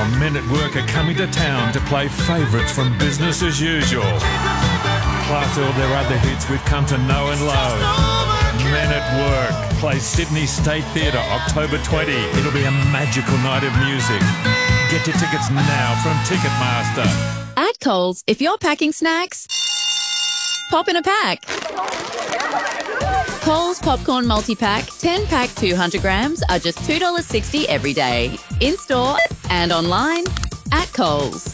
Men at Work are coming to town to play favourites from Business as Usual. Plus all their other hits we've come to know and love. Men at Work plays Sydney State Theatre October 20. It'll be a magical night of music. Get your tickets now from Ticketmaster. At Coles, if you're packing snacks, pop in a pack. Coles Popcorn Multi-Pack, 10-pack 200 grams are just $2.60 every day. In-store and online at Coles.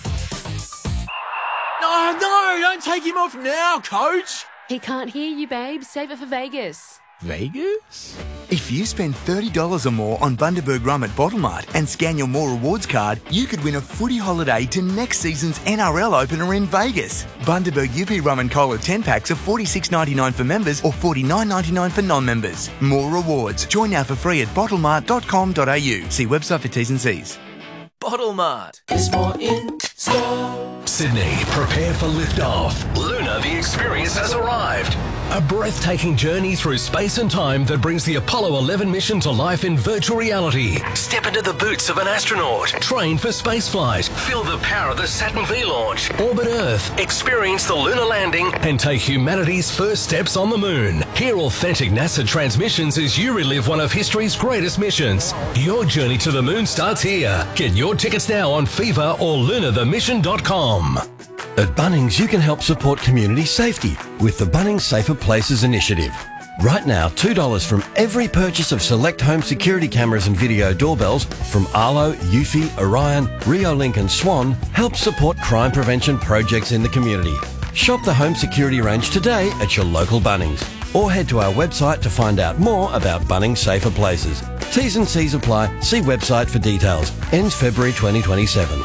Oh, no, don't take him off now, Coach. He can't hear you, babe. Save it for Vegas. Vegas? If you spend $30 or more on Bundaberg Rum at Bottlemart and scan your More Rewards card, you could win a footy holiday to next season's NRL opener in Vegas. Bundaberg UP Rum and Cola 10-packs are $46.99 for members or $49.99 for non-members. More Rewards. Join now for free at bottlemart.com.au. See website for T's and C's. Bottlemart is more in store. Sydney, prepare for liftoff. Luna, the experience has arrived. A breathtaking journey through space and time that brings the Apollo 11 mission to life in virtual reality. Step into the boots of an astronaut. Train for spaceflight. Feel the power of the Saturn V launch. Orbit Earth. Experience the lunar landing and take humanity's first steps on the moon. Hear authentic NASA transmissions as you relive one of history's greatest missions. Your journey to the moon starts here. Get your tickets now on Fever or lunarthemission.com. At Bunnings, you can help support community safety with the Bunnings Safer Places initiative. Right now, $2 from every purchase of select home security cameras and video doorbells from Arlo, Eufy, Orion, Riolink and Swan helps support crime prevention projects in the community. Shop the home security range today at your local Bunnings or head to our website to find out more about Bunnings Safer Places. T's and C's apply. See website for details. Ends February 2027.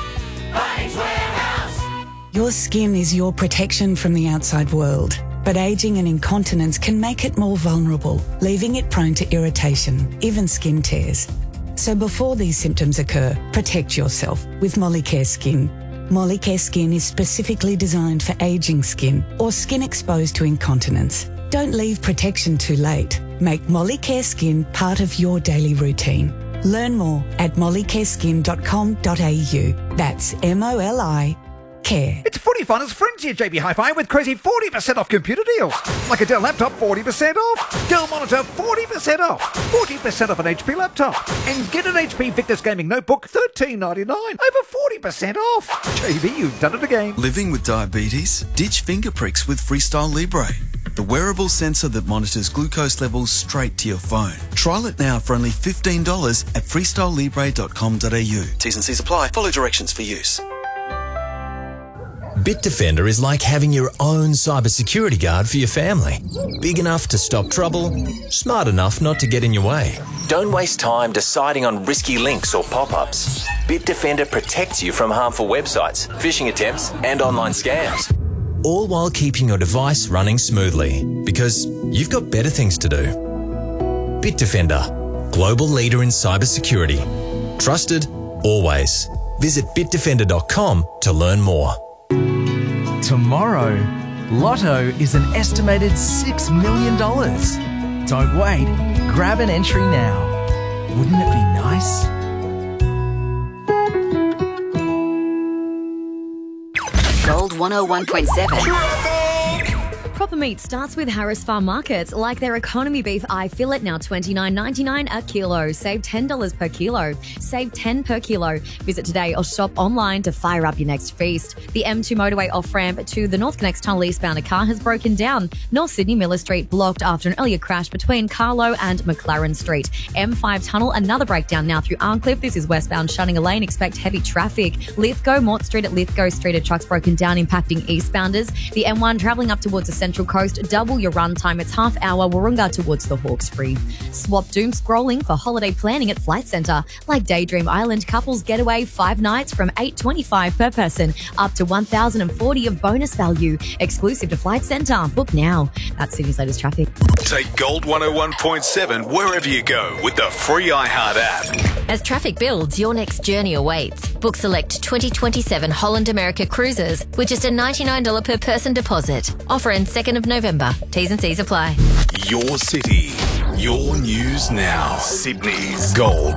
Your skin is your protection from the outside world, but ageing and incontinence can make it more vulnerable, leaving it prone to irritation, even skin tears. So before these symptoms occur, protect yourself with Molicare Skin. Molicare Skin is specifically designed for ageing skin or skin exposed to incontinence. Don't leave protection too late. Make Molicare Skin part of your daily routine. Learn more at mollicareskin.com.au. That's MOLI Care. It's Footy Finals Frenzy at JB Hi-Fi with crazy 40% off computer deals. Like a Dell laptop, 40% off. Dell monitor, 40% off. 40% off an HP laptop. And get an HP Victus Gaming Notebook, $13.99. Over 40% off. JB, you've done it again. Living with diabetes? Ditch finger pricks with Freestyle Libre. The wearable sensor that monitors glucose levels straight to your phone. Trial it now for only $15 at freestylelibre.com.au. T's and C's apply. Follow directions for use. Bitdefender is like having your own cybersecurity guard for your family. Big enough to stop trouble, smart enough not to get in your way. Don't waste time deciding on risky links or pop-ups. Bitdefender protects you from harmful websites, phishing attempts, and online scams. All while keeping your device running smoothly, because you've got better things to do. Bitdefender, global leader in cybersecurity. Trusted, always. Visit bitdefender.com to learn more. Tomorrow, Lotto is an estimated $6 million. Don't wait, grab an entry now. Wouldn't it be nice? Gold 101.7. Proper meat starts with Harris Farm Markets, like their economy beef eye fillet, now $29.99 a kilo. Save $10 per kilo. Save $10 per kilo. Visit today or shop online to fire up your next feast. The M2 motorway off-ramp to the North Connects Tunnel eastbound a car has broken down. North Sydney Miller Street blocked after an earlier crash between Carlo and McLaren Street. M5 tunnel, another breakdown now through Arncliffe. This is westbound shunning a lane. Expect heavy traffic. Lithgow, Mort Street at Lithgow Street, a truck's broken down, impacting eastbounders. The M1 travelling up towards the Central Coast, double your run time. It's half hour Warunga towards the Hawkesbury. Swap doom scrolling for holiday planning at Flight Centre. Like Daydream Island couples getaway 5 nights from $825 per person, up to $1,040 of bonus value. Exclusive to Flight Centre. Book now. That's Sydney's latest traffic. Take Gold 101.7 wherever you go with the free iHeart app. As traffic builds, your next journey awaits. Book select 2027 Holland America cruises with just a $99 per person deposit. Offer ends 2nd of November. T's and C's apply. Your city, Your news now. Sydney's Gold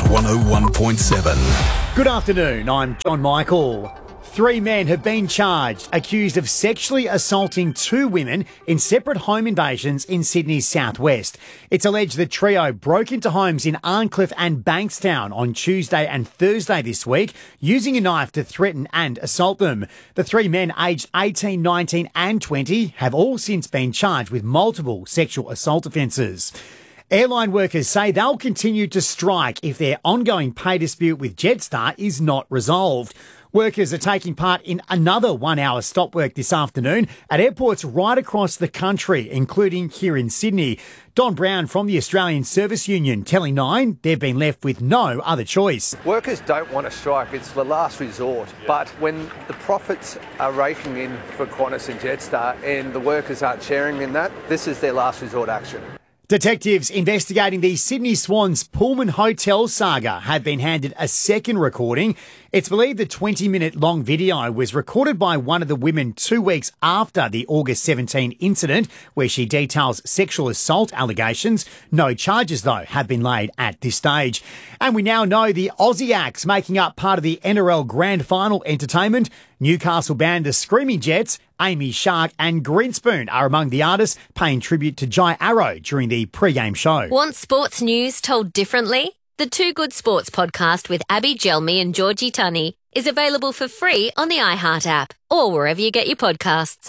101.7. Good afternoon, I'm John Michael. 3 men have been charged, accused of sexually assaulting 2 women in separate home invasions in Sydney's southwest. It's alleged the trio broke into homes in Arncliffe and Bankstown on Tuesday and Thursday this week, using a knife to threaten and assault them. The 3 men, aged 18, 19 and 20, have all since been charged with multiple sexual assault offences. Airline workers say they'll continue to strike if their ongoing pay dispute with Jetstar is not resolved. Workers are taking part in another 1-hour stop work this afternoon at airports right across the country, including here in Sydney. Don Brown from the Australian Service Union telling Nine they've been left with no other choice. Workers don't want to strike, it's the last resort. But when the profits are raking in for Qantas and Jetstar and the workers aren't sharing in that, this is their last resort action. Detectives investigating the Sydney Swans Pullman Hotel saga have been handed a second recording. It's believed the 20-minute long video was recorded by one of the women 2 weeks after the August 17 incident, where she details sexual assault allegations. No charges, though, have been laid at this stage. And we now know the Aussie acts making up part of the NRL Grand Final entertainment. Newcastle band The Screaming Jets, Amy Shark and Greenspoon are among the artists paying tribute to Jai Arrow during the pre-game show. Want sports news told differently? The Two Good Sports podcast with Abby Gelmi and Georgie Tunney is available for free on the iHeart app or wherever you get your podcasts.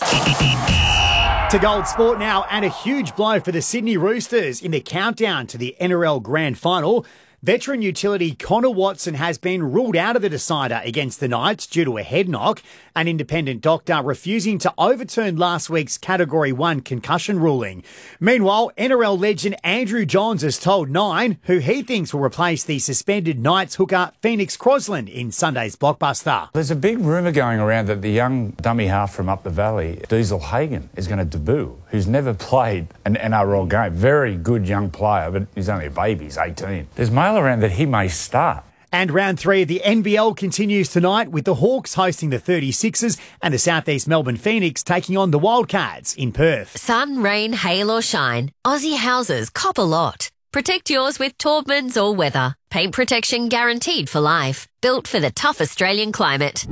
To Gold Sport now, and a huge blow for the Sydney Roosters in the countdown to the NRL Grand Final. Veteran utility Connor Watson has been ruled out of the decider against the Knights due to a head knock, an independent doctor refusing to overturn last week's Category 1 concussion ruling. Meanwhile, NRL legend Andrew Johns has told Nine who he thinks will replace the suspended Knights hooker Phoenix Crosland in Sunday's blockbuster. There's a big rumour going around that the young dummy half from up the valley, Diesel Hagen, is going to debut, who's never played an NRL game. Very good young player, but he's only a baby, he's 18. There's mail around that he may start. And round 3 of the NBL continues tonight with the Hawks hosting the 36ers and the South East Melbourne Phoenix taking on the Wildcats in Perth. Sun, rain, hail or shine, Aussie houses cop a lot. Protect yours with Taubman's All Weather. Paint protection guaranteed for life. Built for the tough Australian climate.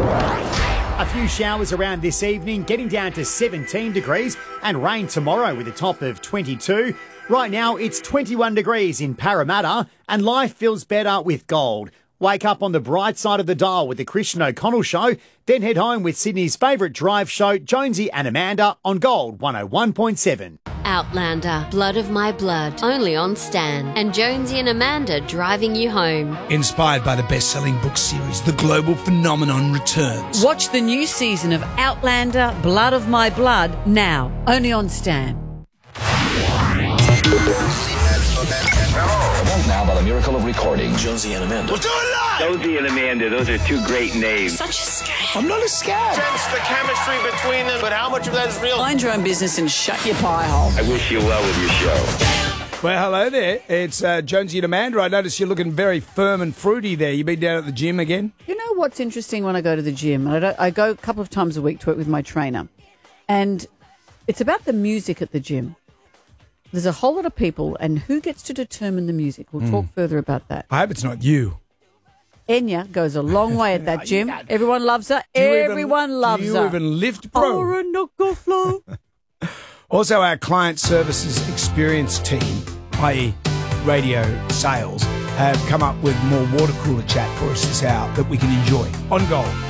A few showers around this evening, getting down to 17 degrees, and rain tomorrow with a top of 22. Right now, it's 21 degrees in Parramatta, and life feels better with Gold. Wake up on the bright side of the dial with the Christian O'Connell Show, then head home with Sydney's favourite drive show, Jonesy and Amanda, on Gold 101.7. Outlander, Blood of My Blood, only on Stan. And Jonesy and Amanda driving you home. Inspired by the best-selling book series, the global phenomenon returns. Watch the new season of Outlander, Blood of My Blood, now, only on Stan. Now, by the miracle of recording, Jonesy and Amanda. We'll do it live! Jonesy and Amanda, those are 2 great names. Such a scam. I'm not a scam. Sense the chemistry between them, but how much of that is real? Mind your own business and shut your pie hole. I wish you well with your show. Well, hello there. It's Jonesy and Amanda. I notice you're looking very firm and fruity there. You been down at the gym again? You know what's interesting when I go to the gym? I go a couple of times a week to work with my trainer. And it's about the music at the gym. There's a whole lot of people, and who gets to determine the music? We'll talk further about that. I hope it's not you. Enya goes a long way at that gym. Everyone loves her. Everyone loves her. Do you even lift, bro? Also, our client services experience team, i.e. radio sales, have come up with more water cooler chat for us this hour that we can enjoy on Gold